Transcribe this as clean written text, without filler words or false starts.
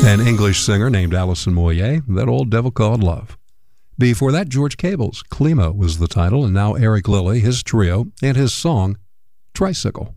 An English singer named Alison Moyet, That Old Devil Called Love. Before that, George Cable's Climo was the title, and now Eric Lilly, his trio, and his song, Tricycle.